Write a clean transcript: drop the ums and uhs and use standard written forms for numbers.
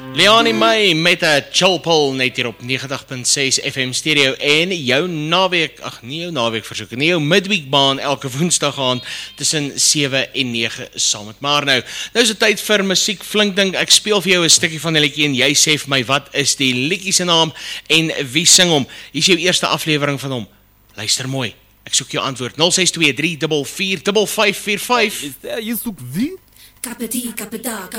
Leonie May met 'n chillpol net hier op 90.6 FM stereo en jou naweek, nie jou naweek versoek, nie jou midweekbaan elke woensdag aand tussen 7 en 9 saam met maar nou is dit tyd vir musiek flink ding. Ek speel vir jou 'n stukkie van 'n liedjie en jy sê vir my wat is die liedjie se naam en wie sing hom? Hier is jou eerste aflewering van hom. Luister mooi. Ek soek jou antwoord 0623445545. Is jy soek wie? Kapeti, kapeta,